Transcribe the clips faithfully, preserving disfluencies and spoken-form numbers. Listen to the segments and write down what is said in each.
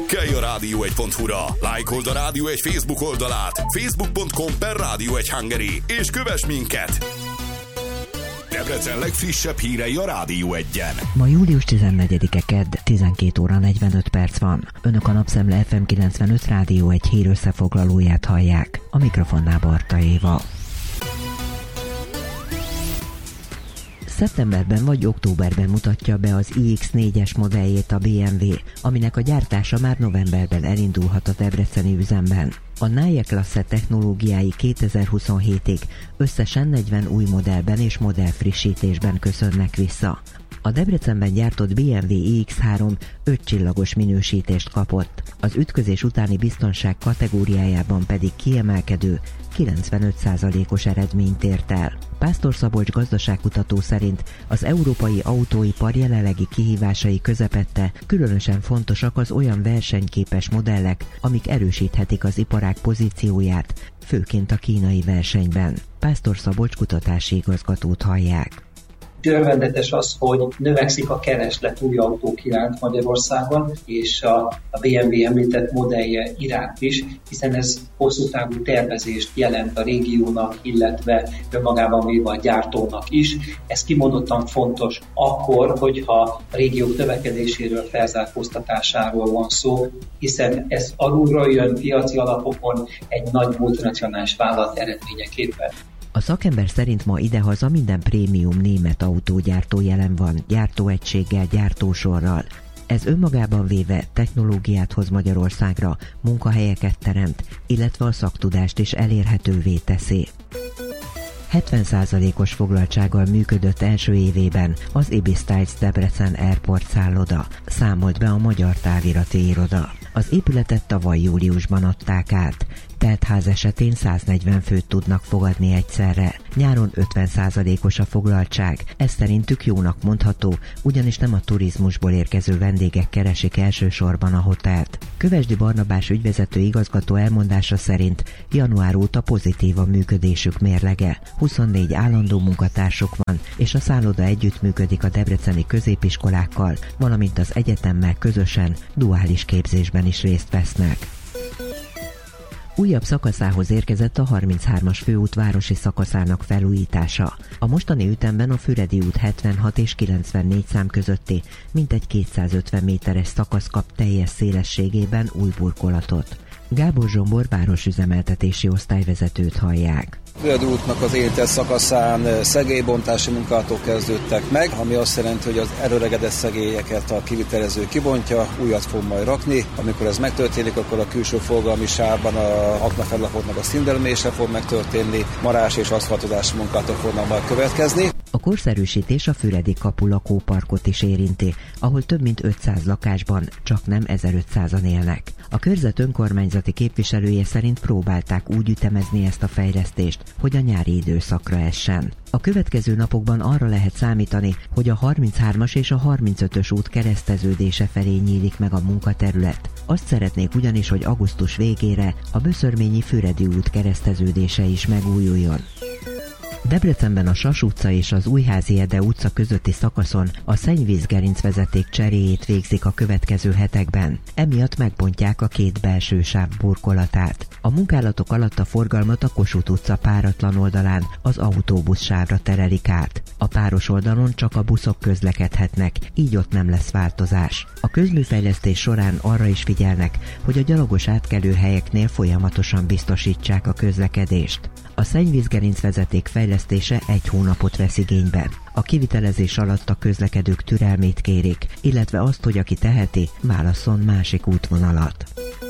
Klikkelj a rádió egy pont hu-ra, lájkold a Rádió egy Facebook oldalát, facebook pont com per rádió egy hungary, és kövess minket! Debrecen legfrissebb hírei a Rádió egyen. Ma július tizennegyedike kedd, tizenkét óra negyvenöt perc van. Önök a Napszemle ef em kilencvenöt Rádió egy hír összefoglalóját hallják. A mikrofonnál Barta Éva. Szeptemberben vagy októberben mutatja be az i iksz négyes modelljét a bé em vé, aminek a gyártása már novemberben elindulhat a debreceni üzemben. A Neue Klasse technológiái kétezer-huszonhétig összesen negyven új modellben és modellfrissítésben köszönnek vissza. A Debrecenben gyártott bé em vé i iksz három öt csillagos minősítést kapott, az ütközés utáni biztonság kategóriájában pedig kiemelkedő kilencvenöt százalékos eredményt ért el. Pásztor Szabolcs gazdaságkutató szerint az európai autóipar jelenlegi kihívásai közepette különösen fontosak az olyan versenyképes modellek, amik erősíthetik az iparág pozícióját, főként a kínai versenyben. Pásztor Szabolcs kutatási igazgatót hallják. Örvendetes az, hogy növekszik a kereslet új autók iránt Magyarországon, és a, a bé em vé említett modellje iránt is, hiszen ez hosszú távú tervezést jelent a régiónak, illetve önmagában véve a gyártónak is. Ez kimondottan fontos akkor, hogyha a régiók növekedéséről, felzárkóztatásáról van szó, hiszen ez alulról jön piaci alapokon egy nagy multinacionális vállalat eredményeképpen. A szakember szerint ma idehaza minden prémium német autógyártó jelen van, gyártóegységgel, gyártósorral. Ez önmagában véve technológiát hoz Magyarországra, munkahelyeket teremt, illetve a szaktudást is elérhetővé teszi. hetven százalékos foglaltsággal működött első évében az Ibis Styles Debrecen Airport szálloda, számolt be a Magyar Távirati Iroda. Az épületet tavaly júliusban adták át. Teltház esetén száznegyven főt tudnak fogadni egyszerre. Nyáron ötven százalékos a foglaltság. Ez szerintük jónak mondható, ugyanis nem a turizmusból érkező vendégek keresik elsősorban a hotelt. Kövesdi Barnabás ügyvezető igazgató elmondása szerint január óta pozitív a működésük mérlege. huszonnégy állandó munkatársuk van, és a szálloda együttműködik a debreceni középiskolákkal, valamint az egyetemmel közösen duális képzésben is részt vesznek. Újabb szakaszához érkezett a harminchármas főút városi szakaszának felújítása. A mostani ütemben a Füredi út hetvenhat és kilencvennégy szám közötti mintegy kétszázötven méteres szakasz kap teljes szélességében új burkolatot. Gábor Zsombor városüzemeltetési osztályvezetőt hallják. Füredi útnak az érintett szakaszán szegélybontási munkálatok kezdődtek meg, ami azt jelenti, hogy az előregedett szegélyeket a kivitelező kibontja, újat fog majd rakni. Amikor ez megtörténik, akkor a külső forgalmi sávban a aknafelületnek a színdelmése fog megtörténni, marás és aszfaltozási munkálatok fognak majd következni. A korszerűsítés a Füredi kapu lakóparkot is érinti, ahol több mint ötszáz lakásban csak nem ezerötszázan élnek. A körzet önkormányzati képviselője szerint próbálták úgy ütemezni ezt a fejlesztést, hogy a nyári időszakra essen. A következő napokban arra lehet számítani, hogy a harminchármas és a harmincötös út kereszteződése felé nyílik meg a munkaterület. Azt szeretnék ugyanis, hogy augusztus végére a Böszörményi Füredi út kereszteződése is megújuljon. Debrecenben a Sas utca és az Újházi Ede utca közötti szakaszon a szennyvízgerinc vezeték cseréjét végzik a következő hetekben. Emiatt megbontják a két belső sáv burkolatát. A munkálatok alatt a forgalmat a Kossuth utca páratlan oldalán az autóbusz sávra terelik át. A páros oldalon csak a buszok közlekedhetnek, így ott nem lesz változás. A közműfejlesztés során arra is figyelnek, hogy a gyalogos átkelőhelyeknél folyamatosan biztosítsák a közlekedést. A szennyvízgerinc vezeték fejlesztése egy hónapot vesz igénybe. A kivitelezés alatt a közlekedők türelmét kérik, illetve azt, hogy aki teheti, válasszon másik útvonalat.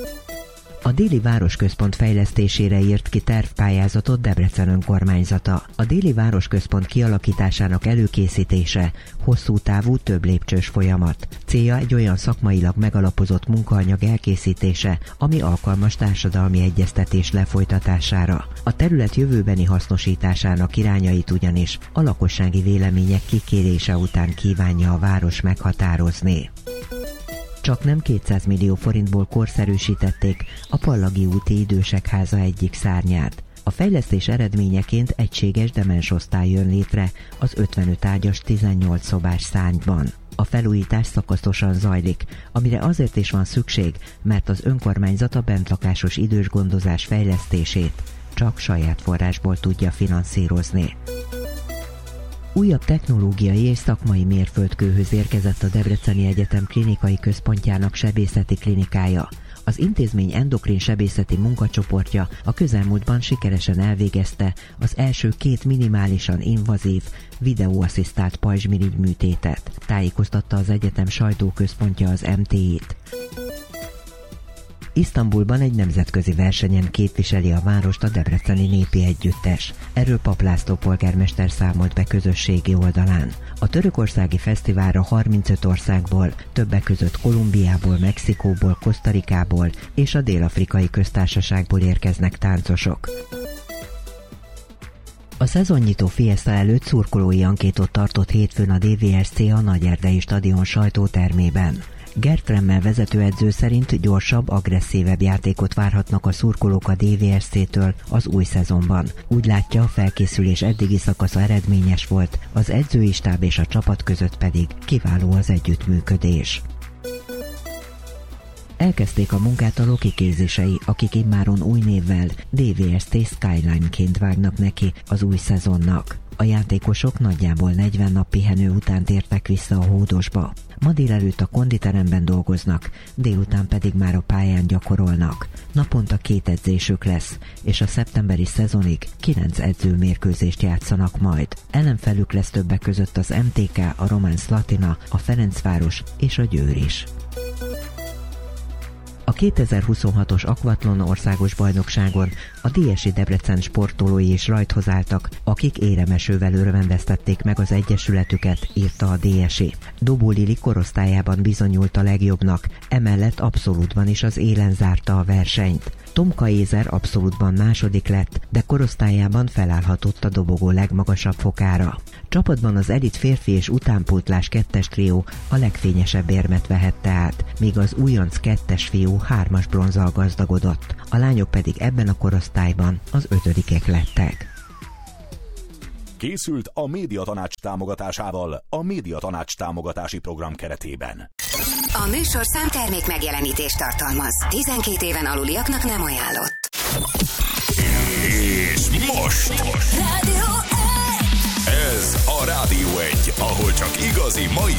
A Déli Városközpont fejlesztésére írt ki tervpályázatot Debrecen önkormányzata. A Déli Városközpont kialakításának előkészítése hosszú távú, több lépcsős folyamat. Célja egy olyan szakmailag megalapozott munkaanyag elkészítése, ami alkalmas társadalmi egyeztetés lefolytatására. A terület jövőbeni hasznosításának irányait ugyanis a lakossági vélemények kikérése után kívánja a város meghatározni. Csak nem kétszáz millió forintból korszerűsítették a Pallagi úti Idősek Háza egyik szárnyát. A fejlesztés eredményeként egységes demensosztály jön létre az ötvenöt ágyas tizennyolc szobás szárnyban. A felújítás szakaszosan zajlik, amire azért is van szükség, mert az önkormányzat a bentlakásos idősgondozás fejlesztését csak saját forrásból tudja finanszírozni. Újabb technológiai és szakmai mérföldkőhöz érkezett a Debreceni Egyetem klinikai központjának sebészeti klinikája. Az intézmény endokrin sebészeti munkacsoportja a közelmúltban sikeresen elvégezte az első két minimálisan invazív, videóasszisztált pajzsmirigy műtétet, tájékoztatta az egyetem sajtóközpontja az em té í-t. Isztambulban egy nemzetközi versenyen képviseli a várost a Debreceni Népi Együttes. Erről Pap László polgármester számolt be közösségi oldalán. A törökországi fesztiválra harmincöt országból, többek között Kolumbiából, Mexikóból, Kosztarikából és a Dél-Afrikai Köztársaságból érkeznek táncosok. A szezonnyitó fiesta előtt szurkolói ankétot tartott hétfőn a dé vé es cé a Nagyerdei Stadion sajtótermében. Gert Remmel vezetőedző szerint gyorsabb, agresszívebb játékot várhatnak a szurkolók a dé vé es cé-től az új szezonban. Úgy látja, a felkészülés eddigi szakasza eredményes volt, az edzői stáb és a csapat között pedig kiváló az együttműködés. Elkezdték a munkát a Loki kézisei, akik immáron új névvel dé vé es cé Skyline-ként vágnak neki az új szezonnak. A játékosok nagyjából negyven nap pihenő után tértek vissza a Hódosba. Ma délelőtt a konditeremben dolgoznak, délután pedig már a pályán gyakorolnak. Naponta két edzésük lesz, és a szeptemberi szezonig kilenc edzőmérkőzést játszanak majd. Ellenfelük lesz többek között az em té ká, a Román Szlatina, a Ferencváros és a Győr is. A kétezer-huszonhatos Aquathlon országos bajnokságon a dé es i Debrecen sportolói is rajthoz álltak, akik éremesővel örvendeztették meg az egyesületüket, írta a dé es i. Dobó Lili korosztályában bizonyult a legjobbnak, emellett abszolútban is az élen zárta a versenyt. Tomka Ézer abszolútban második lett, de korosztályában felállhatott a dobogó legmagasabb fokára. Csapatban az elit férfi és utánpótlás kettes trió a legfényesebb érmet vehette át, míg az újonc kettes fiú hármas bronzzal gazdagodott, a lányok pedig ebben a korosztályban az ötödikek lettek. Készült a Médiatanács támogatásával a Médiatanács támogatási program keretében. A műsor számtermék megjelenítést tartalmaz. tizenkét éven aluliaknak nem ajánlott. És most! most. Rádió egy! Ez a Rádió egy, ahol csak igazi mai